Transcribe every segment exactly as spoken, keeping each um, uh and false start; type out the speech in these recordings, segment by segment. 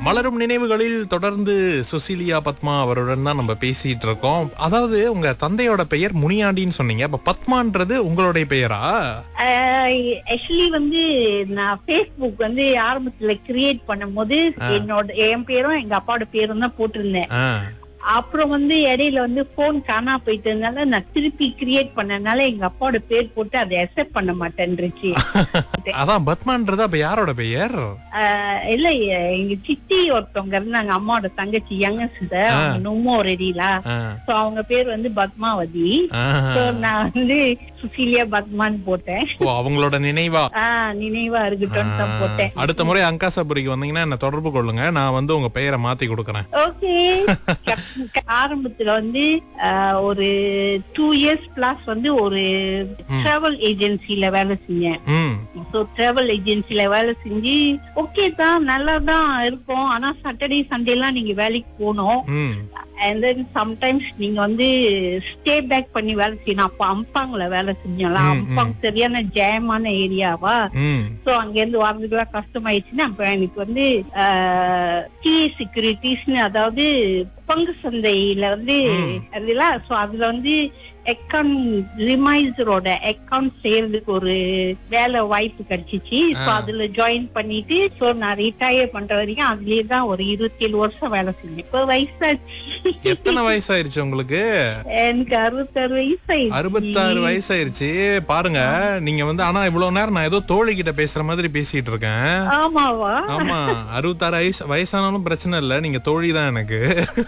மலரும் நினைவுகளில் தொடர்ந்து சுசீலியா பத்மா அவருடன் தான் நம்ம பேசிட்டு இருக்கோம். அதாவது உங்க தந்தையோட பெயர் முனியாண்டின்னு சொன்னீங்க. அப்ப பத்மான்றது உங்களுடைய பெயரா? ஆக்சுவலி வந்து நான் Facebook வந்து ஆரம்பத்துல கிரியேட் பண்ணும்போது என்னோட என் பேரும் எங்க அப்பாவோட பேரும் தான் போட்டிருந்தேன். அப்புறம் வந்து இடையில வந்து போன் காணா போயிட்டதுனால நான் திருப்பி கிரியேட் பண்ணனால எங்க அப்பாவோட பேர் போட்டு அதை அக்செப்ட் பண்ண மாட்டேன்ருச்சு. அதான் பத்மான்றது அப்ப யாரோட பெயர்? இல்ல எங்க சித்தி ஒருத்தவங்க இருந்தாங்க, அம்மாவோட தங்கச்சி யங்கஸ்ட், அவங்க நோமோ ரெடிலா. சோ அவங்க பேர் வந்து பத்மாவதி. சோ நான் வந்து சுசீலியா பத்மான்னு போட்டேன். அவங்களோட நினைவா நினைவா இருக்கட்டும் தான் போட்டேன். அடுத்த முறை அங்காசாபுரிக்கு வந்தீங்கன்னா என்ன தொடர்பு கொள்ளுங்க, நான் வந்து உங்க பெயரை மாத்தி கொடுக்கறேன். ஓகே. ஆரம்பத்துல வந்து ஒரு டூ இயர்ஸ் பிளஸ் வந்து ஒரு டிராவல் ஏஜென்சில வேலை செஞ்சேன். சோ டிராவல் ஏஜென்சில வேலை செஞ்சு ஓகே தான், நல்லா தான் இருக்கும். ஆனா சாட்டர்டே சண்டே எல்லாம் நீங்க வேலைக்கு போகணும். And then sometimes நீங்க வந்து ஸ்டே பேக் பண்ணி வேலை செய்யணும். அப்ப அம்பாங்கல வேலை செஞ்சோம்லாம். அம்பாங் சரியான ஜெயமான ஏரியாவா. சோ அங்க இருந்து வரதுக்குலாம் கஷ்டமாயிடுச்சுன்னா அப்ப எனக்கு வந்து டி செக்யூரிட்டிஸ்னு, அதாவது பங்கு சந்தையில வந்து அதெல்லாம். சோ அதுல வந்து அக்கவுண்ட் ரிமைசரோட அக்கவுண்ட் செய்யறதுக்கு ஒரு வேலை வாய்ப்பு கிடைச்சிச்சு. சோ அதுல ஜாயின் பண்ணிட்டு சோ நான் ரிட்டையர் பண்ற வரைக்கும் அதுலயே தான் ஒரு இருபத்தி ஏழு வருஷம் வேலை செஞ்சேன். இப்ப வயசாச்சு. எத்தனை வயசாயிருச்சு உங்களுக்கு? எனக்கு அறுபத்தாறு வயசாயிருச்சு. அறுபத்தாறு வயசாயிருச்சு பாருங்க நீங்க வந்து. ஆனா இவ்வளவு நேரம் நான் ஏதோ தோழி கிட்ட பேசுற மாதிரி பேசிட்டு இருக்கேன். ஆமாவா? ஆமா, அறுபத்தாறு வயசு வயசானாலும் பிரச்சனை இல்ல, நீங்க தோழி தான் எனக்கு.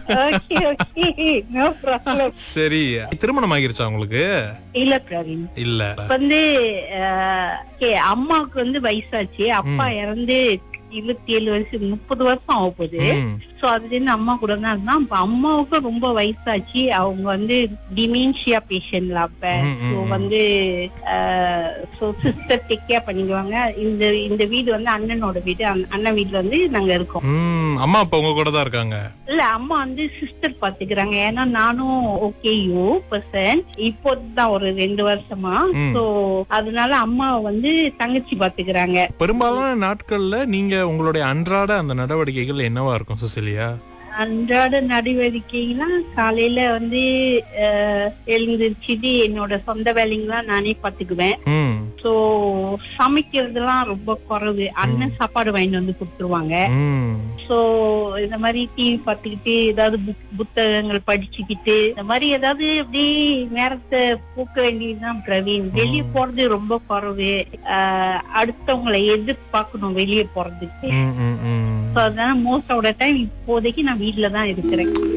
சரி, திருமணம் ஆகிருச்சா உங்களுக்கு? இல்ல பிரவீன், இல்ல. வந்து அம்மாவுக்கு வந்து வயசாச்சு. அப்பா இறந்து இருபத்தி ஏழு வருஷம் முப்பது வருஷம் ஆக போகுது. சோ அதுல இருந்து அம்மா கூட தான் இருந்தா. அப்ப அம்மாவுக்கு ரொம்ப வயசாச்சு. அவங்க வந்து டிமென்ஷியா பேஷண்ட்ல. அப்ப சோ வந்து சிஸ்டர் டேக் கேர் பண்ணிக்குவாங்க. இந்த இந்த வீடு வந்து அண்ணனோட வீடு. அண்ணன் வீட்டுல வந்து நாங்க இருக்கோம். அம்மா அப்பா உங்க கூட தான் இருக்காங்க? இல்ல, அம்மா வந்து சிஸ்டர் பாத்துக்கிறாங்க. ஏன்னா நானும் ஓகே யூ பர்சன் இப்போதான் ஒரு ரெண்டு வருஷமா. சோ அதனால அம்மா வந்து தங்கச்சி பாத்துக்கிறாங்க. பெரும்பாலான நாட்கள்ல நீங்க உங்களுடைய அன்றாட அந்த நடவடிக்கைகள் என்னவா இருக்கும் சுசீலியா? அன்றாட நடவடிக்கைலாம் காலையில வந்து எழுந்திருச்சுட்டு என்னோட சொந்த வேலைங்கெல்லாம் நானே பாத்துக்குவேன். சோ சமைக்கிறதுலாம் ரொம்ப குறைவு. அண்ணன் சாப்பாடு வாங்கிட்டு வந்து கொடுத்துருவாங்க. சோ இந்த மாதிரி டிவி பாத்துக்கிட்டு ஏதாவது புத்தகங்கள் படிச்சுக்கிட்டு இந்த மாதிரி ஏதாவது அப்படி நேரத்தை போக்க வேண்டியதுதான் பிரவீன். வெளியே போறது ரொம்ப குறைவு. அடுத்தவங்களை எதிர்பார்க்கணும் வெளியே போறதுக்கு. சோ அதனால மோஸ்ட் ஆஃப் த டைம் இப்போதைக்கு நான் வீட்டுல தான் இருக்கிறேன்.